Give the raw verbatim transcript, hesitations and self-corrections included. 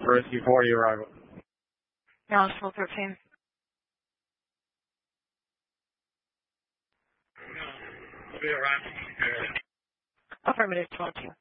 Risky forty arrival. Knoxville thirteen. Be arriving. Affirmative twelve two.